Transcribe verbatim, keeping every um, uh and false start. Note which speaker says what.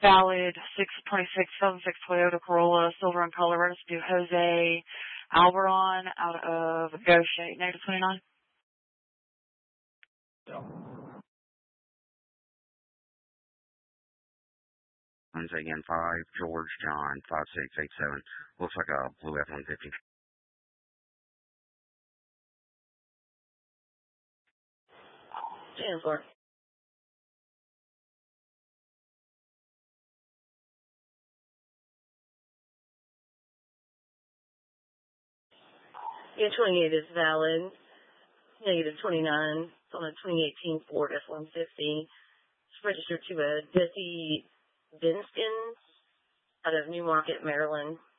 Speaker 1: valid six twenty-six seven six Toyota Corolla, silver in color, registered to Jose Alvaron out of Goshen, negative twenty-nine.
Speaker 2: Wednesday again, five, George John, five six eight seven. Looks like a blue F one fifty.
Speaker 3: ten four. Yeah, twenty-eight is valid. Negative twenty-nine. It's on a twenty eighteen Ford F one fifty. It's registered to a Jesse Binskin out of New Market, Maryland.